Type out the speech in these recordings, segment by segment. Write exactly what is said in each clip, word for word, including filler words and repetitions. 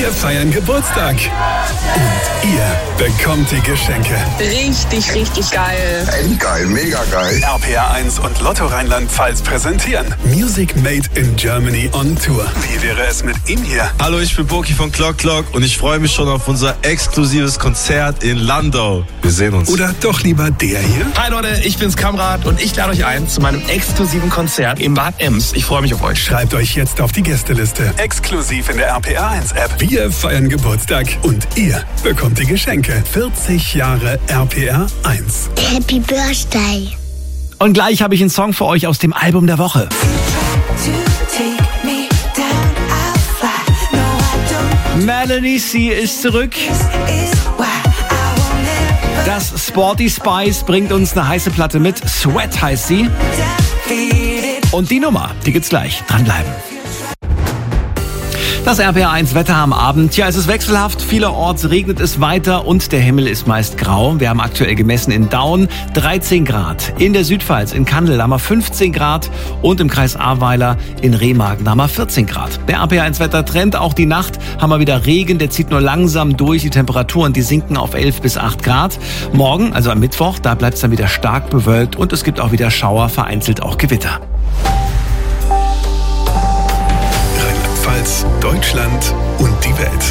Wir feiern Geburtstag. Und ihr bekommt die Geschenke. Richtig, richtig geil. Endgeil, mega geil. R P R eins und Lotto Rheinland-Pfalz präsentieren Music Made in Germany on Tour. Wie wäre es mit ihm hier? Hallo, ich bin Boki von Clock Clock und ich freue mich schon auf unser exklusives Konzert in Landau. Wir sehen uns. Oder doch lieber der hier? Hi Leute, ich bin's Kamrat und ich lade euch ein zu meinem exklusiven Konzert in Bad Ems. Ich freue mich auf euch. Schreibt euch jetzt auf die Gästeliste. Exklusiv in der R P R eins App. Wir feiern Geburtstag und ihr bekommt die Geschenke. vierzig Jahre R P R eins. Happy Birthday. Und gleich habe ich einen Song für euch aus dem Album der Woche. Melanie C ist zurück. Das Sporty Spice bringt uns eine heiße Platte mit. Sweat heißt sie. Und die Nummer, die gibt's gleich. Dranbleiben. Das R P R eins Wetter am Abend. Ja, es ist wechselhaft. Vielerorts regnet es weiter und der Himmel ist meist grau. Wir haben aktuell gemessen in Daun dreizehn Grad. In der Südpfalz, in Kandel haben wir fünfzehn Grad und im Kreis Ahrweiler in Remagen haben wir vierzehn Grad. Der R P R eins Wettertrend, auch die Nacht haben wir wieder Regen. Der zieht nur langsam durch. Die Temperaturen, die sinken auf elf bis acht Grad. Morgen, also am Mittwoch, da bleibt es dann wieder stark bewölkt und es gibt auch wieder Schauer, vereinzelt auch Gewitter. Deutschland und die Welt.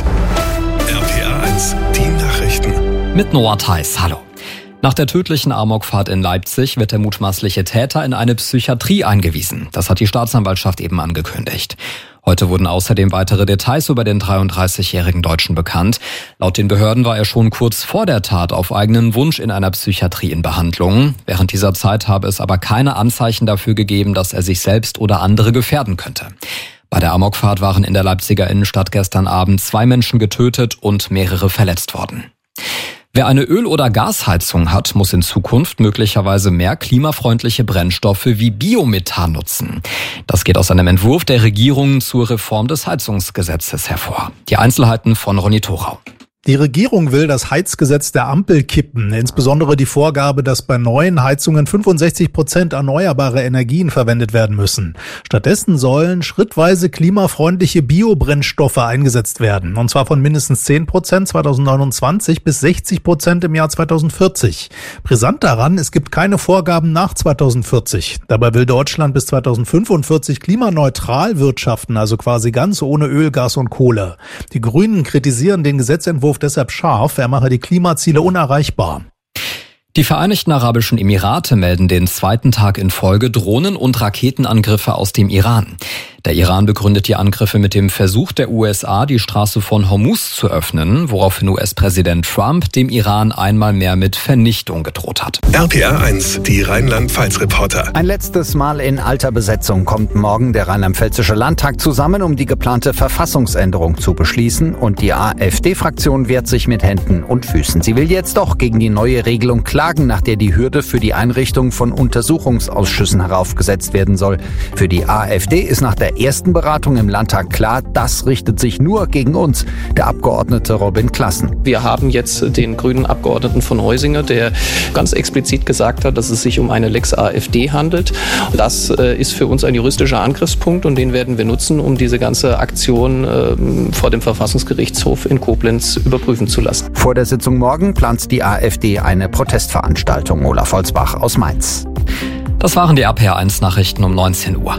R P R eins, die Nachrichten. Mit Noah Theis, hallo. Nach der tödlichen Amokfahrt in Leipzig wird der mutmaßliche Täter in eine Psychiatrie eingewiesen. Das hat die Staatsanwaltschaft eben angekündigt. Heute wurden außerdem weitere Details über den dreiunddreißigjährigen Deutschen bekannt. Laut den Behörden war er schon kurz vor der Tat auf eigenen Wunsch in einer Psychiatrie in Behandlung. Während dieser Zeit habe es aber keine Anzeichen dafür gegeben, dass er sich selbst oder andere gefährden könnte. Bei der Amokfahrt waren in der Leipziger Innenstadt gestern Abend zwei Menschen getötet und mehrere verletzt worden. Wer eine Öl- oder Gasheizung hat, muss in Zukunft möglicherweise mehr klimafreundliche Brennstoffe wie Biomethan nutzen. Das geht aus einem Entwurf der Regierung zur Reform des Heizungsgesetzes hervor. Die Einzelheiten von Ronny Thorau. Die Regierung will das Heizgesetz der Ampel kippen, insbesondere die Vorgabe, dass bei neuen Heizungen fünfundsechzig Prozent erneuerbare Energien verwendet werden müssen. Stattdessen sollen schrittweise klimafreundliche Biobrennstoffe eingesetzt werden, und zwar von mindestens zehn Prozent zweitausendneunundzwanzig bis sechzig Prozent im Jahr zweitausendvierzig. Brisant daran, es gibt keine Vorgaben nach zweitausendvierzig. Dabei will Deutschland bis zweitausendfünfundvierzig klimaneutral wirtschaften, also quasi ganz ohne Öl, Gas und Kohle. Die Grünen kritisieren den Gesetzentwurf deshalb scharf, er mache die Klimaziele unerreichbar. Die Vereinigten Arabischen Emirate melden den zweiten Tag in Folge Drohnen- und Raketenangriffe aus dem Iran. Der Iran begründet die Angriffe mit dem Versuch der U S A, die Straße von Hormuz zu öffnen, woraufhin U S-Präsident Trump dem Iran einmal mehr mit Vernichtung gedroht hat. R P R eins, die Rheinland-Pfalz-Reporter. Ein letztes Mal in alter Besetzung kommt morgen der Rheinland-Pfälzische Landtag zusammen, um die geplante Verfassungsänderung zu beschließen. Und die AfD-Fraktion wehrt sich mit Händen und Füßen. Sie will jetzt doch gegen die neue Regelung klagen, nach der die Hürde für die Einrichtung von Untersuchungsausschüssen heraufgesetzt werden soll. Für die AfD ist nach der ersten Beratung im Landtag klar, das richtet sich nur gegen uns, der Abgeordnete Robin Klassen. Wir haben jetzt den grünen Abgeordneten von Heusinger, der ganz explizit gesagt hat, dass es sich um eine Lex AfD handelt. Das äh, ist für uns ein juristischer Angriffspunkt und den werden wir nutzen, um diese ganze Aktion äh, vor dem Verfassungsgerichtshof in Koblenz überprüfen zu lassen. Vor der Sitzung morgen plant die AfD eine Protestveranstaltung. Olaf Holzbach aus Mainz. Das waren die R P R eins Nachrichten um neunzehn Uhr.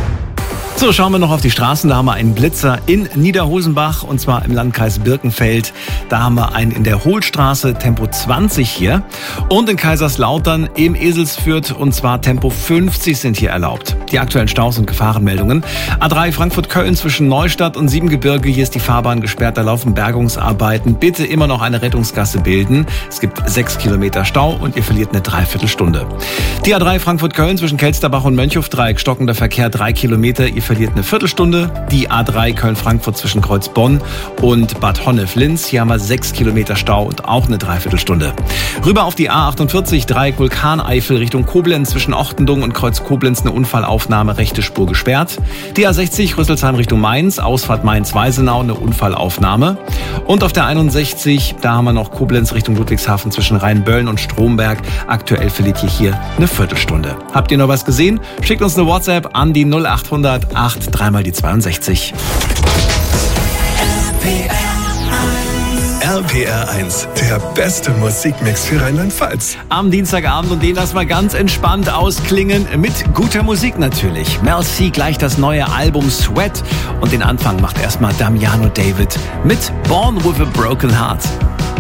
So, schauen wir noch auf die Straßen. Da haben wir einen Blitzer in Niederhosenbach und zwar im Landkreis Birkenfeld. Da haben wir einen in der Hohlstraße, Tempo zwanzig hier. Und in Kaiserslautern im Eselsfürth und zwar Tempo fünfzig sind hier erlaubt. Die aktuellen Staus und Gefahrenmeldungen. A drei Frankfurt-Köln zwischen Neustadt und Siebengebirge. Hier ist die Fahrbahn gesperrt, da laufen Bergungsarbeiten. Bitte immer noch eine Rettungsgasse bilden. Es gibt sechs Kilometer Stau und ihr verliert eine Dreiviertelstunde. Die A drei Frankfurt-Köln zwischen Kelsterbach und Mönchhofdreieck, stockender Verkehr drei Kilometer. Ihr verliert eine Viertelstunde. Die A drei Köln-Frankfurt zwischen Kreuzbonn und Bad Honnef-Linz. Hier haben wir sechs Kilometer Stau und auch eine Dreiviertelstunde. Rüber auf die A achtundvierzig, Dreieck Vulkaneifel Richtung Koblenz zwischen Ochtendung und Kreuz Koblenz eine Unfallaufnahme, rechte Spur gesperrt. Die A sechzig Rüsselsheim Richtung Mainz, Ausfahrt Mainz-Weisenau, eine Unfallaufnahme. Und auf der einundsechzig, da haben wir noch Koblenz Richtung Ludwigshafen zwischen Rheinböllen und Stromberg. Aktuell verliert ihr hier eine Viertelstunde. Habt ihr noch was gesehen? Schickt uns eine WhatsApp an die null achthundert acht, dreimal die zweiundsechzig. R P R P R eins, der beste Musikmix für Rheinland-Pfalz. Am Dienstagabend, und den lassen wir ganz entspannt ausklingen, mit guter Musik natürlich. Mel C, gleich das neue Album Sweat, und den Anfang macht erstmal Damiano David mit Born with a Broken Heart.